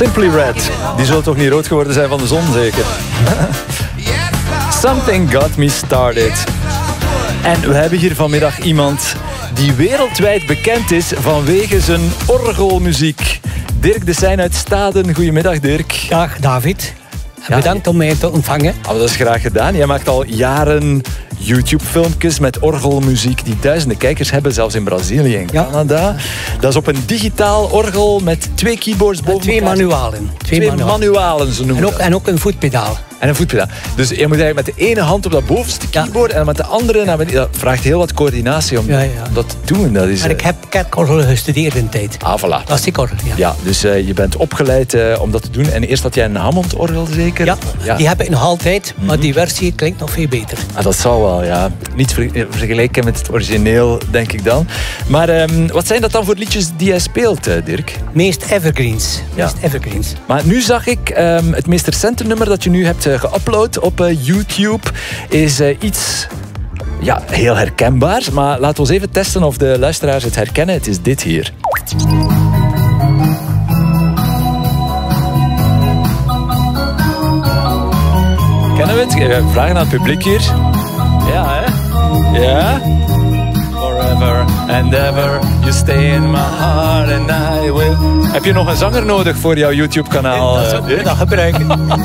Simply Red. Die zullen toch niet rood geworden zijn van de zon, zeker? Something Got Me Started. En we hebben hier vanmiddag iemand die wereldwijd bekend is vanwege zijn orgelmuziek. Dirk de Seijn uit Staden. Goedemiddag, Dirk. Dag, David. Bedankt om mij te ontvangen. Oh, dat is graag gedaan. Jij maakt al jaren YouTube-filmpjes met orgelmuziek die duizenden kijkers hebben, zelfs in Brazilië en Canada. Dat is op een digitaal orgel met 2 keyboards boven Twee manualen. Twee manualen, zo noemen we dat. En ook een voetpedaal. En een voetpedaal. Dus je moet eigenlijk met de ene hand op dat bovenste keyboard en met de andere naar beneden. Dat vraagt heel wat coördinatie om dat te doen. Dat is, maar ik heb kerkorgel gestudeerd in de tijd. Ah, voilà. Klassiek orgel, ja, dus je bent opgeleid om dat te doen. En eerst had jij een Hammond-orgel zeker? Ja, die heb ik nog altijd, maar die versie klinkt nog veel beter. Ah, dat zal wel, ja. Niet vergelijken met het origineel, denk ik dan. Maar wat zijn dat dan voor liedjes die jij speelt, Dirk? Meest evergreens. Meest evergreens. Maar nu zag ik het meest recente nummer dat je nu hebt geüpload op YouTube is iets heel herkenbaars. Maar laten we eens even testen of de luisteraars het herkennen. Het is dit hier. Kennen we het? Vragen aan het publiek hier. Ja, hè? Ja. Forever and ever, you stay in my heart and I will. Heb je nog een zanger nodig voor jouw YouTube-kanaal? Dat gebruiken.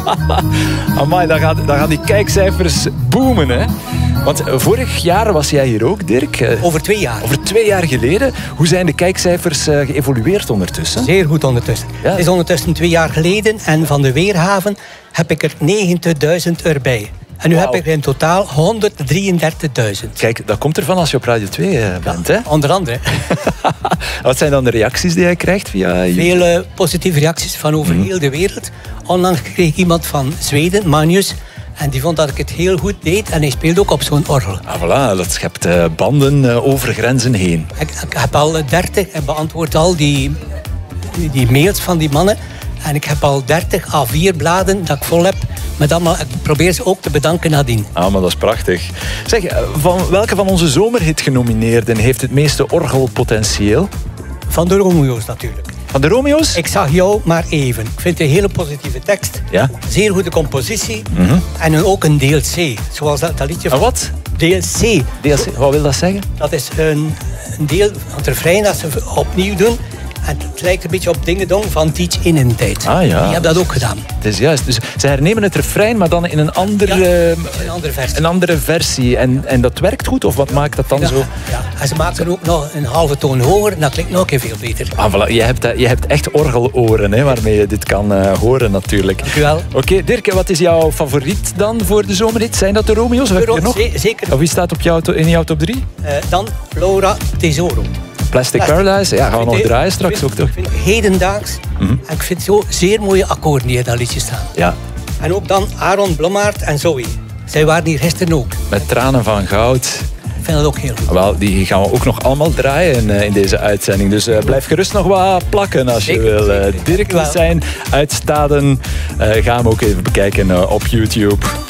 Amai, dan gaan die kijkcijfers boomen, hè? Want vorig jaar was jij hier ook, Dirk. Over 2 jaar. Over 2 jaar geleden. Hoe zijn de kijkcijfers geëvolueerd ondertussen? Zeer goed ondertussen. Ja. Het is ondertussen 2 jaar geleden en van de Weerhaven heb ik er 90.000 erbij. En nu heb ik in totaal 133.000. Kijk, dat komt ervan als je op Radio 2 bent, hè? Onder andere. Wat zijn dan de reacties die jij krijgt via YouTube? Veel positieve reacties van over heel de wereld. Onlangs kreeg ik iemand van Zweden, Magnus. En die vond dat ik het heel goed deed. En hij speelde ook op zo'n orgel. Ah, voilà, dat schept banden over grenzen heen. Ik heb al 30 en beantwoord al die mails van die mannen. En ik heb al 30 A4 bladen dat ik vol heb. Met allemaal, ik probeer ze ook te bedanken nadien. Ah, maar dat is prachtig. Zeg, welke van onze zomerhit genomineerden heeft het meeste orgelpotentieel? Van de Romeo's natuurlijk. Van de Romeo's? Ik zag jou maar even. Ik vind het een hele positieve tekst. Ja? Zeer goede compositie. En ook een DLC. Zoals dat liedje van... Wat? DLC. DLC, wat wil dat zeggen? Dat is een deel van het refrein dat ze opnieuw doen. En het lijkt een beetje op Dingedong van Teach In een tijd. Ah ja. Die hebben dat ook gedaan. Het is juist. Dus ze hernemen het refrein, maar dan in een andere, versie. Een andere versie. En dat werkt goed? Of wat maakt dat dan zo? Ja. En ze maken ook nog een halve toon hoger. En dat klinkt nog een keer veel beter. Ah, voilà. Je hebt echt orgeloren, hè, waarmee je dit kan horen natuurlijk. Dank u wel. Oké, Dirk, wat is jouw favoriet dan voor de zomerhit? Zijn dat de Romeo's? Zeker. Of wie staat in jouw top 3? Dan Flora Tesoro. Plastic Paradise, ja, gaan we nog draaien straks ook toch? Ik vind hedendaags. En ik vind zo zeer mooie akkoorden die in dat liedje staan. Ja. En ook dan Aaron Blommaert en Zoe. Zij waren hier gisteren ook. Met Tranen van Goud. Ik vind dat ook heel goed. Wel, die gaan we ook nog allemaal draaien in deze uitzending. Dus blijf gerust nog wat plakken als je wil. Dirk de Seijn uit Staden. Ga hem ook even bekijken op YouTube.